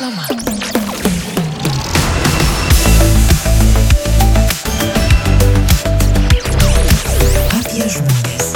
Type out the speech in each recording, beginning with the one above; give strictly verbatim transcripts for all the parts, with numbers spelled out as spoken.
reklama. Apie žmonės.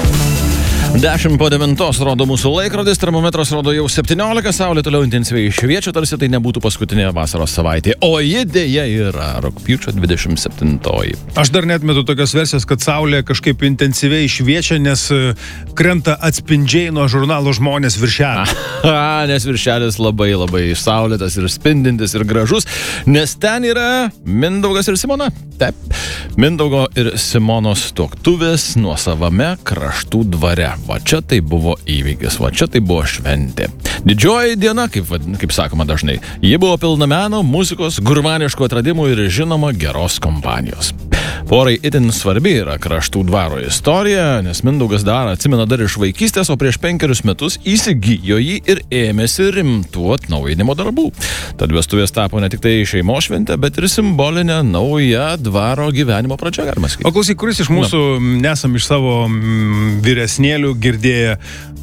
Dešimt po devintos rodo mūsų laikrodis, termometras rodo jau septyniolika, saulė toliau intensyviai šviečia, tarsi tai nebūtų paskutinė vasaros savaitė, o ji dėja yra rugpjūčio dvidešimt septintoji. Aš dar netmetu tokios versijos, kad saulė kažkaip intensyviai šviečia, nes krenta atspindžiai nuo žurnalo Žmonės viršelio. A, nes viršelis labai labai saulėtas ir spindintis ir gražus, nes ten yra Mindaugas ir Simona. Taip, Mindaugo ir Simonos tuoktuvės nuosavame Kraštų dvare. Va čia tai buvo įvykis, va čia tai buvo šventė. Didžioji diena, kaip, kaip sakoma dažnai, ji buvo pilna meno, muzikos, gurmaniškų atradimų ir žinoma geros kompanijos. Porai itin svarbi yra Kraštų dvaro istorija, nes Mindaugas dar atsimena dar iš vaikystės, o prieš penkerius metus įsigijo jį ir ėmėsi rimtų atnaujinimo darbų. Tad vestuvės tapo ne tik tai šeimos šventė, bet ir simbolinė nauja dvaro gyvenimo pradžia, galima sakyti. O klausyk, kuris iš mūsų Na. nesam iš savo mm, vyresnėlių girdėję,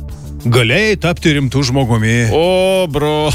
galėjai tapti rimtų žmogumi. O, bro,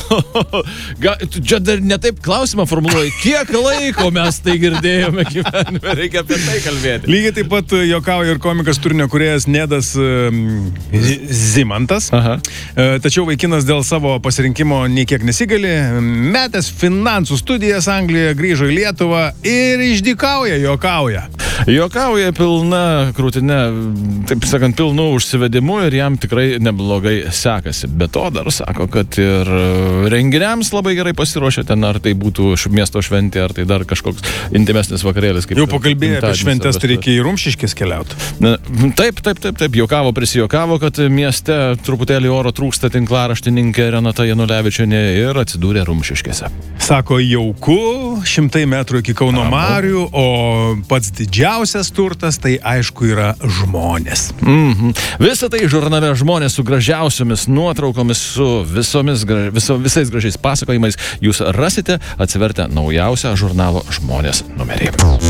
Ga, tu čia dar netaip klausimą formuluoji, kiek laiko mes tai girdėjome gyvenime, reikia apie tai kalbėti. Lygiai taip pat juokauja ir komikas turinio kūrėjas Nedas um, Zimantas. Aha. Uh, tačiau vaikinas dėl savo pasirinkimo nei kiek nesigali, metęs finansų studijas Anglijoje, grįžo į Lietuvą ir išdykauja, juokauja. Juokauja pilna krūtinė, taip sakant, pilnu užsivedimu ir jam tikrai neblogai sekasi. Be to dar sako, kad ir renginiams labai gerai pasiruošė ten, ar tai būtų miesto šventė, ar tai dar kažkoks intimesnis vakarėlis. Jau pakalbėjai apie šventės, tai reikia į Rumšiškės keliauti. Na, taip, taip, taip, taip, juokavo, prisijokavo, kad mieste truputėlį oro trūksta, tinklaraštininkė Renata Janulevičienė ir atsidūrė Rumšiškėse. Sako, jauku, šimtai metrų iki Kauno Marių, o pats didžiausias turtas tai aišku yra žmonės. Mhm. Visą tai žurnale Žmonės su gražiausiomis nuotraukomis, su visomis, viso, visais gražiais pasakojimais jūs rasite atsivertę naujausią žurnalo Žmonės numerį.